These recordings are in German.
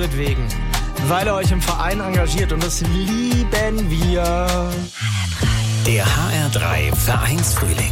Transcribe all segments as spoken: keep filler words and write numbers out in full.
euretwegen, weil ihr euch im Verein engagiert und das lieben wir. Der H R drei Vereinsfrühling.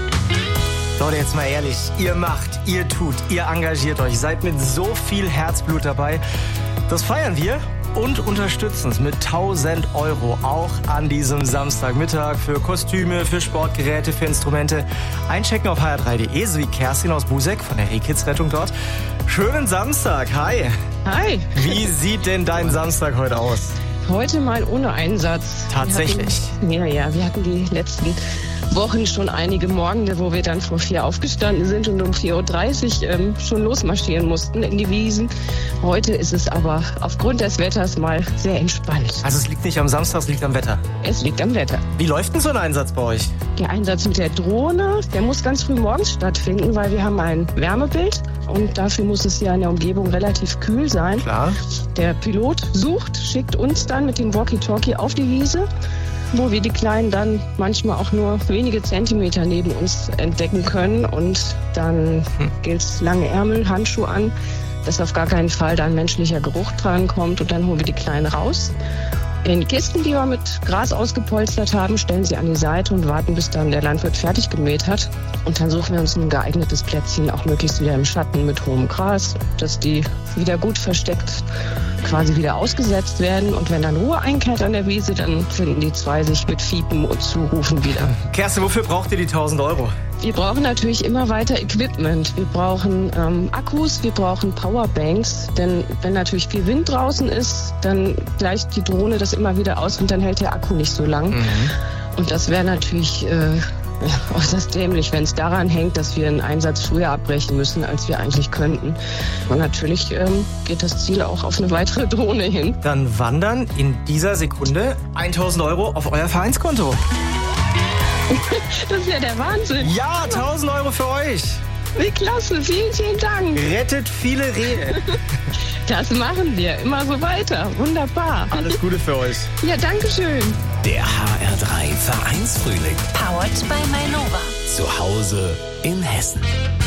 Leute, jetzt mal ehrlich, ihr macht, ihr tut, ihr engagiert euch, seid mit so viel Herzblut dabei. Das feiern wir und unterstützen es mit tausend Euro auch an diesem Samstagmittag für Kostüme, für Sportgeräte, für Instrumente. Einchecken auf h r drei punkt de, so wie Kerstin aus Buseck von der Rehkids-Rettung dort. Schönen Samstag, hi. Hi. Wie sieht denn dein Samstag heute aus? Heute mal ohne Einsatz. Tatsächlich? Wir hatten, ja, ja, wir hatten die letzten Wochen schon einige Morgende, wo wir dann vor vier aufgestanden sind und um vier Uhr dreißig ähm, schon losmarschieren mussten in die Wiesen. Heute ist es aber aufgrund des Wetters mal sehr entspannt. Also es liegt nicht am Samstag, es liegt am Wetter? Es liegt am Wetter. Wie läuft denn so ein Einsatz bei euch? Der Einsatz mit der Drohne, der muss ganz früh morgens stattfinden, weil wir haben ein Wärmebild und dafür muss es ja in der Umgebung relativ kühl sein. Klar. Der Pilot sucht, schickt uns dann mit dem Walkie-Talkie auf die Wiese, wo wir die Kleinen dann manchmal auch nur wenige Zentimeter neben uns entdecken können. Und dann hm. gilt es lange Ärmel, Handschuhe an, dass auf gar keinen Fall da ein menschlicher Geruch dran kommt. Und dann holen wir die Kleinen raus. In Kisten, die wir mit Gras ausgepolstert haben, stellen sie an die Seite und warten, bis dann der Landwirt fertig gemäht hat. Und dann suchen wir uns ein geeignetes Plätzchen, auch möglichst wieder im Schatten mit hohem Gras, dass die wieder gut versteckt quasi wieder ausgesetzt werden. Und wenn dann Ruhe einkehrt an der Wiese, dann finden die zwei sich mit Fiepen und Zurufen wieder. Kerstin, wofür braucht ihr die tausend Euro? Wir brauchen natürlich immer weiter Equipment. Wir brauchen ähm, Akkus, wir brauchen Powerbanks. Denn wenn natürlich viel Wind draußen ist, dann gleicht die Drohne das immer wieder aus und dann hält der Akku nicht so lang. Mhm. Und das wäre natürlich äh, ja, äußerst dämlich, wenn es daran hängt, dass wir einen Einsatz früher abbrechen müssen, als wir eigentlich könnten. Und natürlich ähm, geht das Ziel auch auf eine weitere Drohne hin. Dann wandern in dieser Sekunde tausend Euro auf euer Vereinskonto. Das ist ja der Wahnsinn. Ja, tausend Euro für euch. Wie klasse, vielen, vielen Dank. Rettet viele Rehe. Das machen wir, immer so weiter. Wunderbar. Alles Gute für euch. Ja, danke schön. Der H R drei Vereinsfrühling. Powered by Mainova. Zu Hause in Hessen.